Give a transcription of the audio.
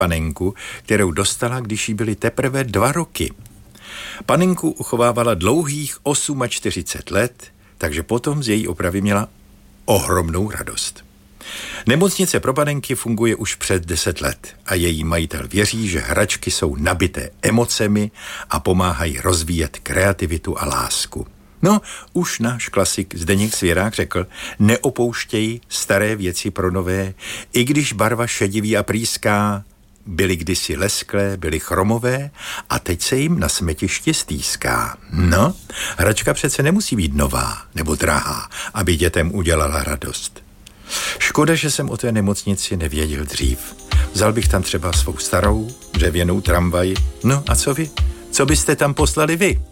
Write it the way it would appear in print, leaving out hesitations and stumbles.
panenku, kterou dostala, když jí byly teprve 2 roky. Panenku uchovávala dlouhých 48 let, takže potom z její opravy měla ohromnou radost. Nemocnice pro panenky funguje už přes 10 let a její majitel věří, že hračky jsou nabité emocemi a pomáhají rozvíjet kreativitu a lásku. No, už náš klasik Zdeněk Svěrák řekl, neopouštěj staré věci pro nové, i když barva šediví a prýská, byly kdysi lesklé, byly chromové a teď se jim na smetišti stýská. No, hračka přece nemusí být nová nebo drahá, aby dětem udělala radost. Škoda, že jsem o té nemocnici nevěděl dřív. Vzal bych tam třeba svou starou dřevěnou tramvaj. No a co vy? Co byste tam poslali vy?